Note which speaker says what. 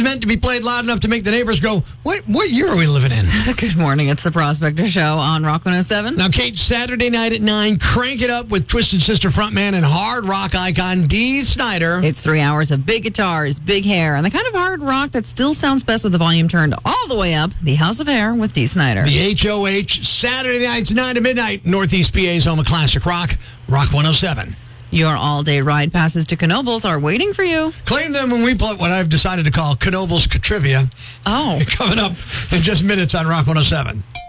Speaker 1: meant to be played loud enough to make the neighbors go, what year are we living in?
Speaker 2: Good morning. It's the Prospector Show on Rock 107.
Speaker 1: Now, Kate, Saturday night at 9, crank it up with Twisted Sister frontman and hard rock icon Dee Snider.
Speaker 2: It's 3 hours of big guitars, big hair, and the kind of hard rock that still sounds best with the volume turned all the way up. The House of Hair with Dee Snider.
Speaker 1: The HOH, Saturday nights 9 to midnight, Northeast PA's home of classic rock, Rock 107.
Speaker 2: Your all-day ride passes to Knoebels are waiting for you.
Speaker 1: Claim them when we play what I've decided to call Knoebels Trivia.
Speaker 2: Oh.
Speaker 1: Coming up in just minutes on Rock 107.